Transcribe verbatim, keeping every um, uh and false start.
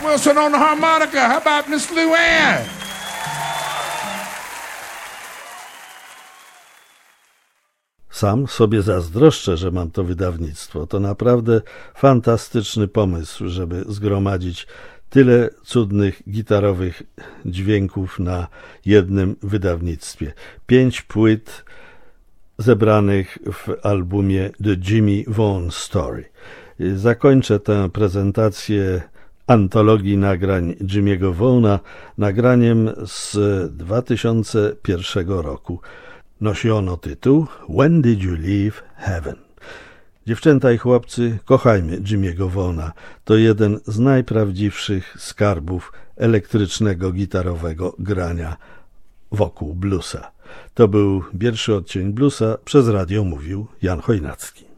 Wilson on the harmonica. How about Miss Luann? Sam sobie zazdroszczę, że mam to wydawnictwo. To naprawdę fantastyczny pomysł, żeby zgromadzić tyle cudnych gitarowych dźwięków na jednym wydawnictwie. Pięć płyt zebranych w albumie The Jimmy Vaughan Story. Zakończę tę prezentację antologii nagrań Jimmy'ego Vaughana nagraniem z dwa tysiące pierwszego roku. Nosi ono tytuł When Did You Leave Heaven? Dziewczęta i chłopcy, kochajmy Jimmy'ego Vaughana. To jeden z najprawdziwszych skarbów elektrycznego, gitarowego grania wokół bluesa. To był pierwszy odcień bluesa, przez radio mówił Jan Chojnacki.